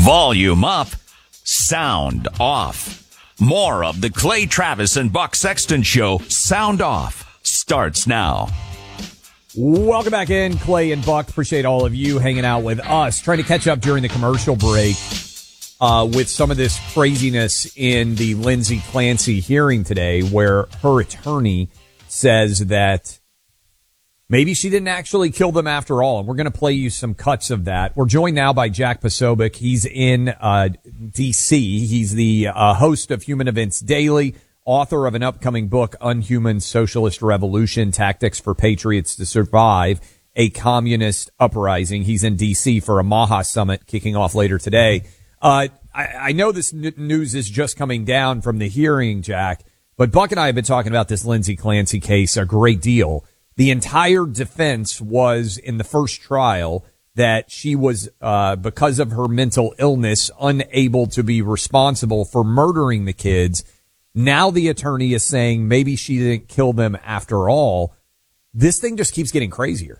Volume up, sound off. More of the Clay Travis and Buck Sexton Show, Sound Off, starts now. Welcome back in, Clay and Buck. Appreciate all of you hanging out with us. Trying to catch up during the commercial break with some of this craziness in the Lindsay Clancy hearing today, where her attorney says that maybe she didn't actually kill them after all. And we're going to play you some cuts of that. We're joined now by Jack Posobiec. He's in D.C. He's the host of Human Events Daily, author of an upcoming book, Unhuman Socialist Revolution, Tactics for Patriots to Survive a Communist Uprising. He's in D.C. for a Maha Summit kicking off later today. I know this news is just coming down from the hearing, Jack, but Buck and I have been talking about this Lindsay Clancy case a great deal. The entire defense was in the first trial that she was, because of her mental illness, unable to be responsible for murdering the kids. Now the attorney is saying maybe she didn't kill them after all. This thing just keeps getting crazier.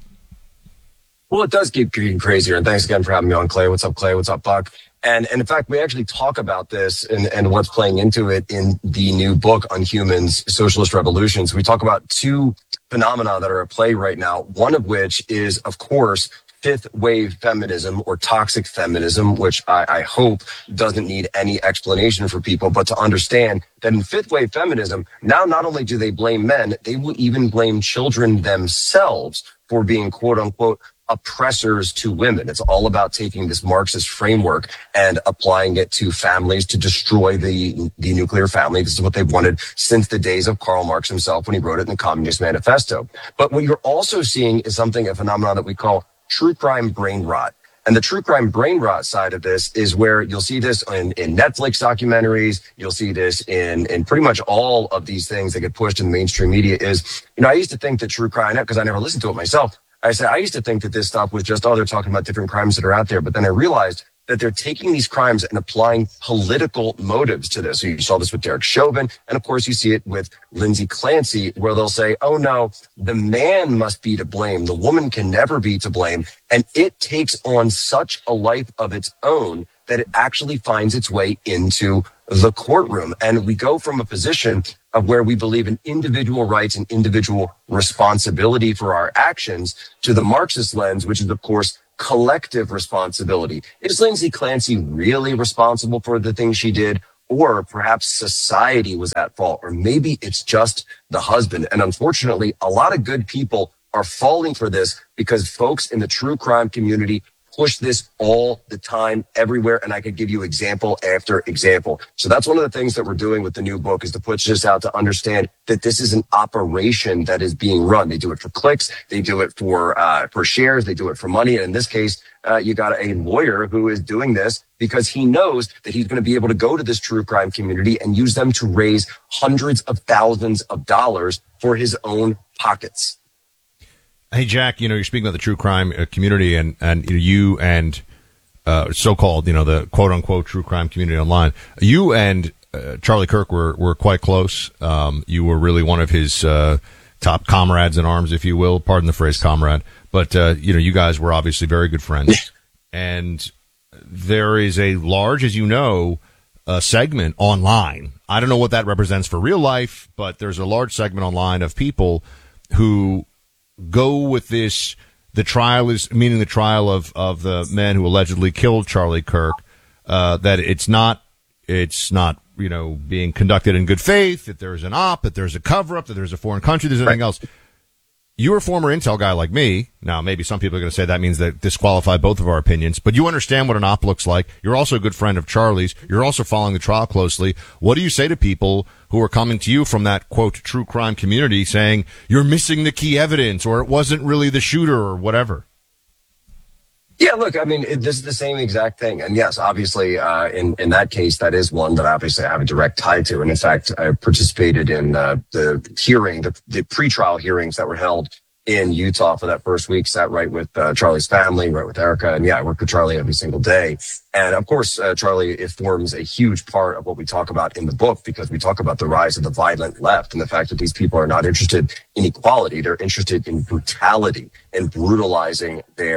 Well, it does keep getting crazier. And thanks again for having me on, Clay. What's up, Clay? What's up, Buck? And in fact, we actually talk about this and what's playing into it in the new book, Unhuman Socialist Revolutions. We talk about two phenomena that are at play right now, one of which is, of course, fifth wave feminism or toxic feminism, which I hope doesn't need any explanation for people, but to understand that in fifth wave feminism, now not only do they blame men, they will even blame children themselves for being, quote unquote, oppressors to women. It's all about taking this Marxist framework and applying it to families to destroy the nuclear family. This is what they've wanted since the days of Karl Marx himself when he wrote it in the Communist Manifesto. But what you're also seeing is a phenomenon that we call true crime brain rot. And the true crime brain rot side of this is where you'll see this in Netflix documentaries. You'll see this in pretty much all of these things that get pushed in the mainstream media is, I used to think that true crime, because I never listened to it myself, I used to think that this stuff was just, they're talking about different crimes that are out there. But then I realized that they're taking these crimes and applying political motives to this. So you saw this with Derek Chauvin. And of course, you see it with Lindsay Clancy, where they'll say, oh no, the man must be to blame. The woman can never be to blame. And it takes on such a life of its own that it actually finds its way into the courtroom. And we go from a position of where we believe in individual rights and individual responsibility for our actions to the Marxist lens, which is, of course, collective responsibility. Is Lindsay Clancy really responsible for the things she did? Or perhaps society was at fault? Or maybe it's just the husband. And unfortunately, a lot of good people are falling for this because folks in the true crime community push this all the time, everywhere, and I could give you example after example. So that's one of the things that we're doing with the new book is to push this out to understand that this is an operation that is being run. They do it for clicks, they do it for shares, they do it for money, and in this case, you got a lawyer who is doing this because he knows that he's going to be able to go to this true crime community and use them to raise hundreds of thousands of dollars for his own pockets. Hey, Jack, you're speaking of the true crime community and you and so-called, the quote-unquote true crime community online. You and Charlie Kirk were quite close. You were really one of his top comrades in arms, if you will. Pardon the phrase comrade. But, you guys were obviously very good friends. And there is a large, as you know, segment online. I don't know what that represents for real life, but there's a large segment online of people who go with this. The trial is meaning the trial of the men who allegedly killed Charlie Kirk, that it's not, being conducted in good faith, that there's an op, that there's a cover up, that there's a foreign country, there's anything else. You're a former intel guy like me. Now, maybe some people are going to say that means that disqualify both of our opinions, but you understand what an op looks like. You're also a good friend of Charlie's. You're also following the trial closely. What do you say to people who are coming to you from that, quote, true crime community saying you're missing the key evidence or it wasn't really the shooter or whatever? Yeah, look, this is the same exact thing. And yes, obviously, in that case, that is one that obviously I have a direct tie to. And in fact, I participated in the hearing, the pretrial hearings that were held in Utah for that first week, sat right with Charlie's family, right with Erica. And yeah, I work with Charlie every single day. And of course, Charlie, it forms a huge part of what we talk about in the book because we talk about the rise of the violent left and the fact that these people are not interested in equality. They're interested in brutality and brutalizing their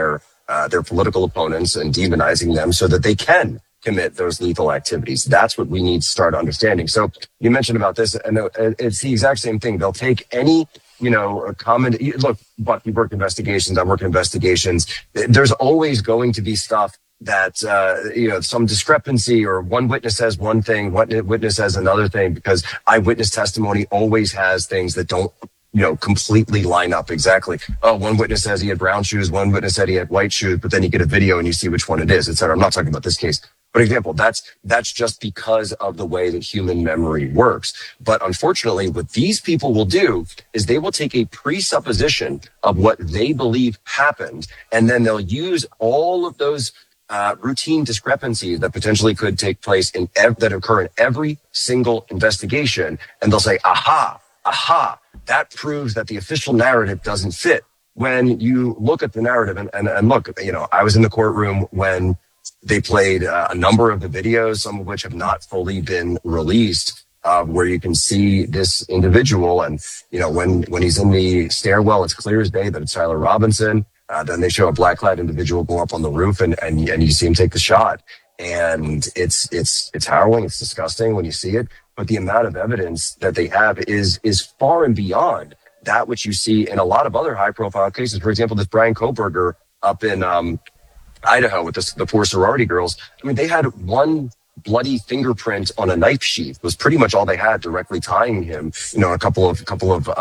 their political opponents and demonizing them so that they can commit those lethal activities. That's what we need to start understanding. So you mentioned about this, and it's the exact same thing. They'll take any, a common look. Buck, you work investigations. I work investigations. There's always going to be stuff that some discrepancy, or one witness says one thing, one witness says another thing, because eyewitness testimony always has things that don't completely line up exactly. Oh, one witness says he had brown shoes, one witness said he had white shoes, but then you get a video and you see which one it is, et cetera. I'm not talking about this case. But example, that's just because of the way that human memory works. But unfortunately, what these people will do is they will take a presupposition of what they believe happened, and then they'll use all of those routine discrepancies that potentially could take place that occur in every single investigation, and they'll say, aha, that proves that the official narrative doesn't fit. When you look at the narrative, and look, I was in the courtroom when they played a number of the videos, some of which have not fully been released, where you can see this individual. And, when he's in the stairwell, it's clear as day that it's Tyler Robinson. Then they show a black-clad individual go up on the roof and you see him take the shot. And it's harrowing. It's disgusting when you see it. But the amount of evidence that they have is far and beyond that which you see in a lot of other high-profile cases. For example, this Brian Koberger up in Idaho with the 4 sorority girls. I mean, they had one bloody fingerprint on a knife sheath was pretty much all they had directly tying him. A couple of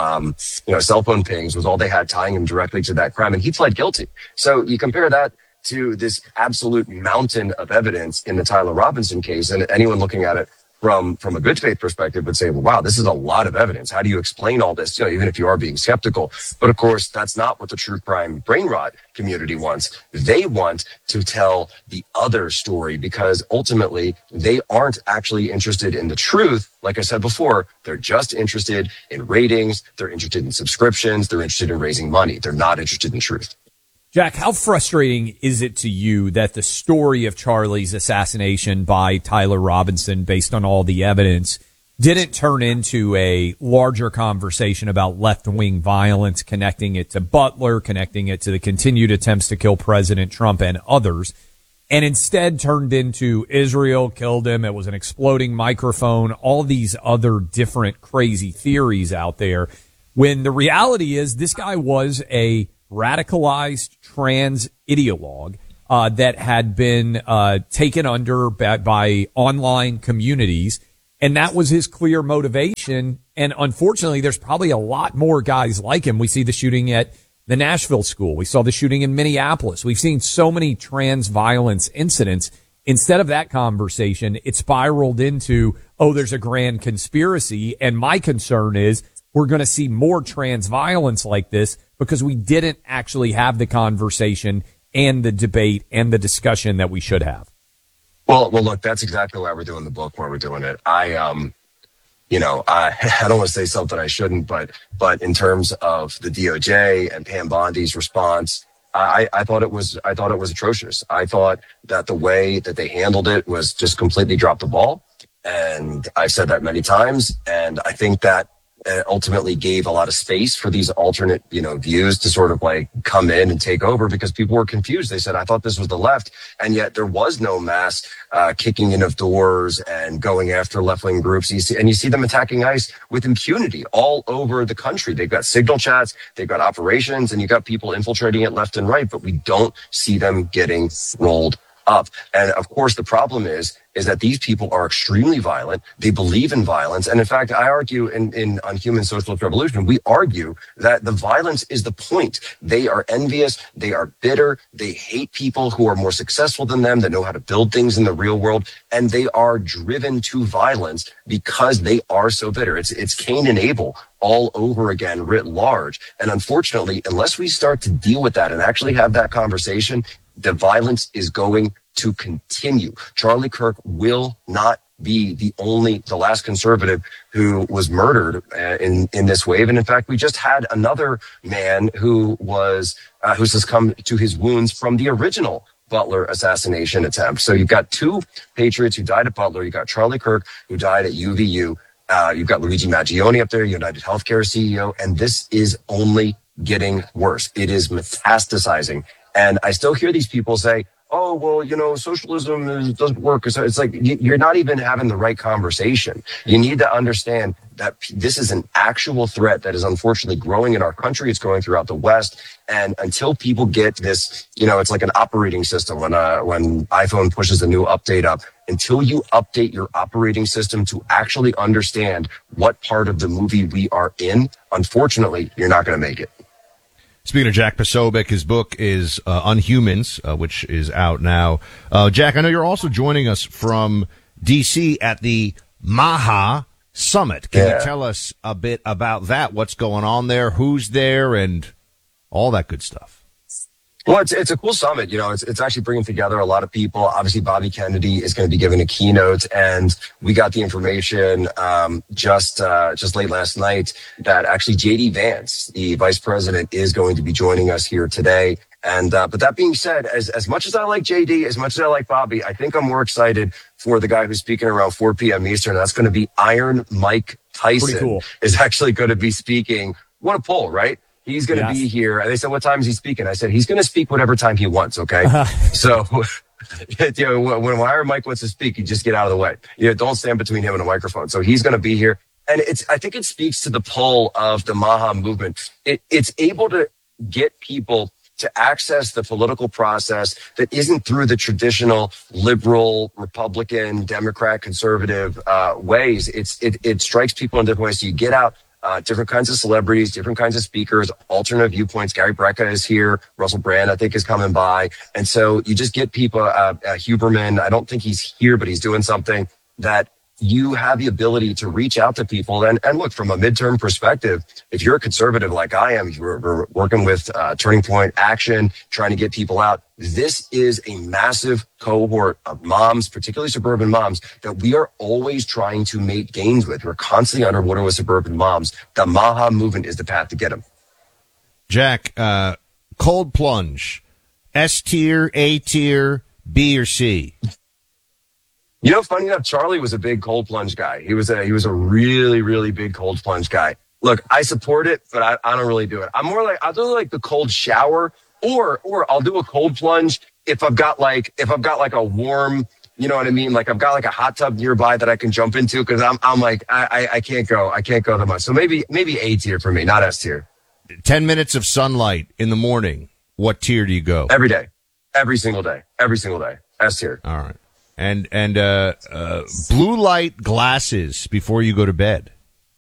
cell phone pings was all they had tying him directly to that crime, and he pled guilty. So you compare that to this absolute mountain of evidence in the Tyler Robinson case, and anyone looking at it from a good faith perspective would say, well, wow, this is a lot of evidence. How do you explain all this? Even if you are being skeptical. But of course, that's not what the true crime brain rot community wants. They want to tell the other story, because ultimately they aren't actually interested in the truth. Like I said before, they're just interested in ratings. They're interested in subscriptions. They're interested in raising money. They're not interested in truth. Jack, how frustrating is it to you that the story of Charlie's assassination by Tyler Robinson, based on all the evidence, didn't turn into a larger conversation about left-wing violence, connecting it to Butler, connecting it to the continued attempts to kill President Trump and others, and instead turned into Israel killed him, it was an exploding microphone, all these other different crazy theories out there, when the reality is this guy was a radicalized trans ideologue that had been taken under by online communities, and that was his clear motivation. And unfortunately, there's probably a lot more guys like him. We see the shooting at the Nashville school. We saw the shooting in Minneapolis. We've seen so many trans violence incidents. Instead of that conversation, it spiraled into, oh, there's a grand conspiracy. And my concern is we're going to see more trans violence like this because we didn't actually have the conversation and the debate and the discussion that we should have. Well, look, that's exactly why we're doing the book, why we're doing it. I don't want to say something I shouldn't, but in terms of the DOJ and Pam Bondi's response, I thought it was atrocious. I thought that the way that they handled it was just completely dropped the ball. And I've said that many times. And I think that ultimately gave a lot of space for these alternate, views to sort of like come in and take over, because people were confused. They said, I thought this was the left. And yet there was no mass kicking in of doors and going after left-wing groups. You see them attacking ICE with impunity all over the country. They've got signal chats, they've got operations, and you got people infiltrating it left and right, but we don't see them getting rolled up. And of course, the problem is that these people are extremely violent. They believe in violence. And in fact, I argue on Human Socialist Revolution, we argue that the violence is the point. They are envious. They are bitter. They hate people who are more successful than them, that know how to build things in the real world. And they are driven to violence because they are so bitter. It's Cain and Abel all over again, writ large. And unfortunately, unless we start to deal with that and actually have that conversation, the violence is going to continue. Charlie Kirk will not be the last conservative who was murdered in this wave. And in fact, we just had another man who succumbed to his wounds from the original Butler assassination attempt. So you've got two patriots who died at Butler. You've got Charlie Kirk, who died at UVU. You've got Luigi Maggioni up there, United Healthcare CEO, and this is only getting worse. It is metastasizing And I still hear these people say, oh, well, socialism doesn't work. So it's like, you're not even having the right conversation. You need to understand that this is an actual threat that is unfortunately growing in our country. It's growing throughout the West. And until people get this, it's like an operating system when iPhone pushes a new update up, until you update your operating system to actually understand what part of the movie we are in, unfortunately, you're not going to make it. Speaking of Jack Posobiec, his book is Unhumans, which is out now. Jack, I know you're also joining us from D.C. at the MAHA Summit. Can you tell us a bit about that? What's going on there? Who's there? And all that good stuff. Well, it's a cool summit. It's actually bringing together a lot of people. Obviously, Bobby Kennedy is going to be giving a keynote, and we got the information just late last night that actually JD Vance, the vice president, is going to be joining us here today. And but that being said, as much as I like JD, as much as I like Bobby, I think I'm more excited for the guy who's speaking around 4 p.m. Eastern. That's going to be Iron Mike Tyson. Pretty cool. Is actually going to be speaking. What a poll, right? He's going to be here. And they said, what time is he speaking? I said, he's going to speak whatever time he wants. Okay. So, when Iron Mike wants to speak, you just get out of the way. Don't stand between him and a microphone. So he's going to be here. And I think it speaks to the pull of the MAHA movement. It's able to get people to access the political process that isn't through the traditional liberal, Republican, Democrat, conservative ways. It strikes people in different ways. So you get out. Different kinds of celebrities, different kinds of speakers, alternate viewpoints. Gary Brecka is here. Russell Brand, I think, is coming by. And so you just get people, Huberman, I don't think he's here, but he's doing something that you have the ability to reach out to people. And look, from a midterm perspective, if you're a conservative like I am, you're working with Turning Point Action, trying to get people out. This is a massive cohort of moms, particularly suburban moms, that we are always trying to make gains with. We're constantly underwater with suburban moms. The MAHA movement is the path to get them. Jack, cold plunge, S tier, A tier, B or C? Funny enough, Charlie was a big cold plunge guy. He was a really, really big cold plunge guy. Look, I support it, but I don't really do it. I'm more like, I'll do like the cold shower, or I'll do a cold plunge if I've got like a warm, you know what I mean? Like I've got like a hot tub nearby that I can jump into, because I'm like, I can't go that much. So maybe A tier for me, not S tier. 10 minutes of sunlight in the morning. What tier do you go? Every day. Every single day. S tier. All right. And blue light glasses before you go to bed.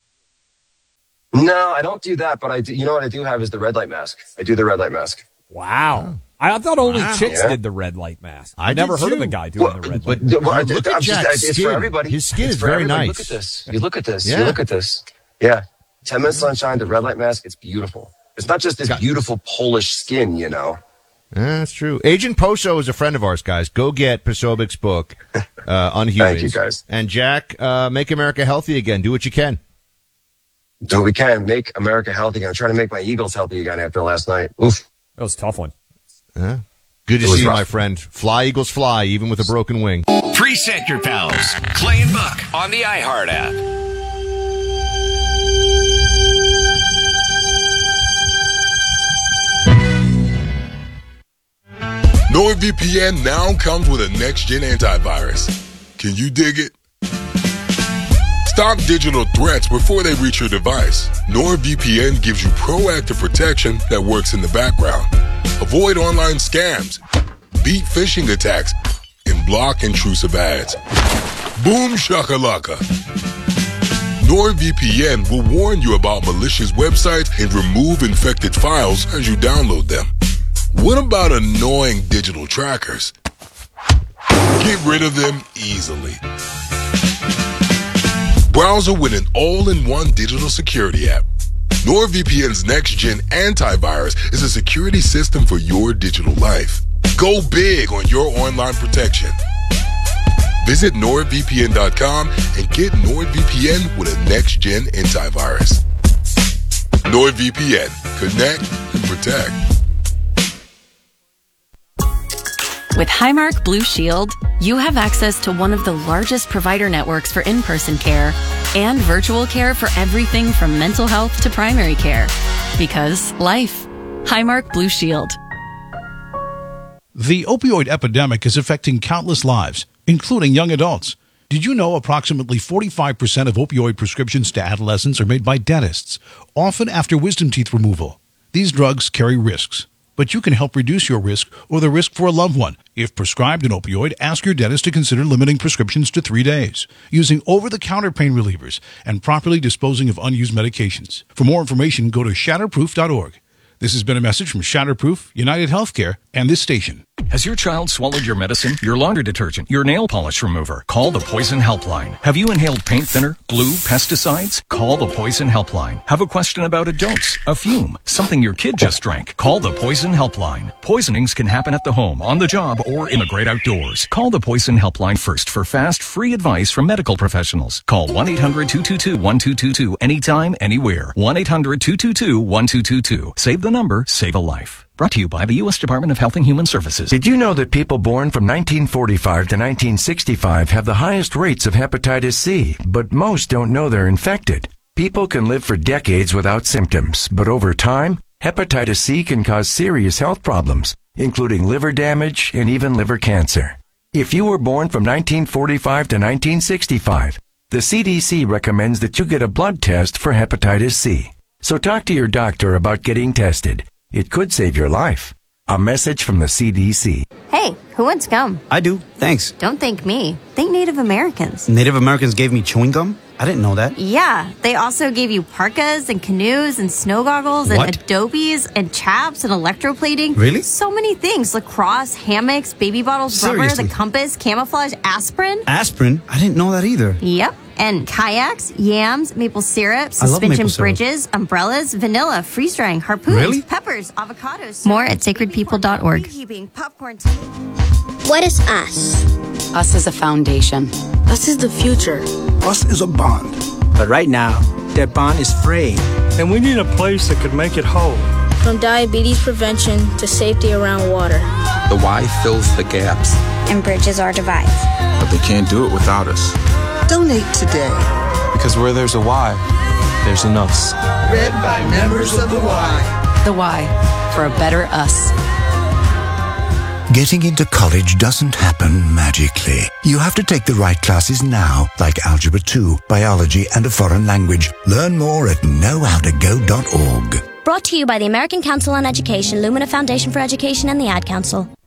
No, I don't do that, but I do. You know what I do have is the red light mask. I do the red light mask. Wow. I thought only chicks did the red light mask. I never heard of a guy doing the red light mask. Look at Jack's skin. It's for everybody. His skin is very nice. Look at this. You look at this. Yeah. 10 minutes sunshine, the red light mask. It's beautiful. It's not just this beautiful Polish skin, Yeah, that's true. Agent Poso is a friend of ours, guys. Go get Posobiec's book, Unhumans. Thank you, guys. And Jack, make America healthy again. Do what you can. Do what we can. Make America healthy again. I'm trying to make my Eagles healthy again after last night. Oof. That was a tough one. Good to see you, my friend. Fly, Eagles, fly, even with a broken wing. Present your pals, Clay and Buck, on the iHeart app. NordVPN now comes with a next-gen antivirus. Can you dig it? Stop digital threats before they reach your device. NordVPN gives you proactive protection that works in the background. Avoid online scams, beat phishing attacks, and block intrusive ads. Boom shakalaka. NordVPN will warn you about malicious websites and remove infected files as you download them. What about annoying digital trackers? Get rid of them easily. Browser with an all-in-one digital security app. NordVPN's next-gen antivirus is a security system for your digital life. Go big on your online protection. Visit NordVPN.com and get NordVPN with a next-gen antivirus. NordVPN. Connect and protect. With Highmark Blue Shield, you have access to one of the largest provider networks for in-person care and virtual care for everything from mental health to primary care. Because life. Highmark Blue Shield. The opioid epidemic is affecting countless lives, including young adults. Did you know approximately 45% of opioid prescriptions to adolescents are made by dentists, often after wisdom teeth removal? These drugs carry risks, but you can help reduce your risk or the risk for a loved one. If prescribed an opioid, ask your dentist to consider limiting prescriptions to 3 days, using over-the-counter pain relievers, and properly disposing of unused medications. For more information, go to shatterproof.org. This has been a message from Shatterproof, United Healthcare, and this station. Has your child swallowed your medicine, your laundry detergent, your nail polish remover? Call the Poison Helpline. Have you inhaled paint thinner, glue, pesticides? Call the Poison Helpline. Have a question about a dose, a fume, something your kid just drank? Call the Poison Helpline. Poisonings can happen at the home, on the job, or in the great outdoors. Call the Poison Helpline first for fast, free advice from medical professionals. Call 1-800-222-1222 anytime, anywhere. 1-800-222-1222. Save the number, save a life. Brought to you by the U.S. Department of Health and Human Services. Did you know that people born from 1945 to 1965 have the highest rates of hepatitis C, but most don't know they're infected? People can live for decades without symptoms, but over time, hepatitis C can cause serious health problems, including liver damage and even liver cancer. If you were born from 1945 to 1965, the CDC recommends that you get a blood test for hepatitis C. So talk to your doctor about getting tested. It could save your life. A message from the CDC. Hey, who wants gum? I do, thanks. Don't thank me. Thank Native Americans. Native Americans gave me chewing gum? I didn't know that. Yeah, they also gave you parkas and canoes and snow goggles and adobes and chaps and electroplating. Really? So many things. Lacrosse, hammocks, baby bottles, Seriously? rubber, the compass, camouflage, aspirin. Aspirin? I didn't know that either. Yep. And kayaks, yams, maple syrup, I love suspension maple syrup. bridges, umbrellas, vanilla, freeze-drying, harpoons, Really? peppers, avocados. More at sacredpeople.org. Preheating, popcorn. What is us? Us is a foundation. Us is the future. Us is a bond. But right now, that bond is fraying, and we need a place that could make it whole. From diabetes prevention to safety around water. The Y fills the gaps. And bridges our divides. But they can't do it without us. Donate today. Because where there's a Y, there's an us. Read by members of the Y. The Y, for a better us. Getting into college doesn't happen magically. You have to take the right classes now, like Algebra 2, Biology, and a foreign language. Learn more at knowhowtogo.org. Brought to you by the American Council on Education, Lumina Foundation for Education, and the Ad Council.